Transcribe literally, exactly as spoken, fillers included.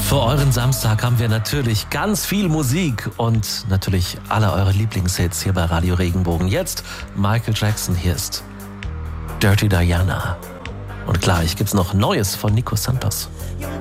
Für euren Samstag haben wir natürlich ganz viel Musik und natürlich alle eure Lieblingshits hier bei Radio Regenbogen. Jetzt Michael Jackson, hier ist Dirty Diana. Und gleich gibt's noch Neues von Nico Santos.